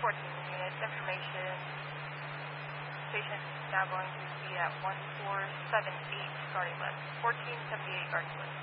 14 units, information. Station is now going to be at 1478 starting left. 1478 starting left.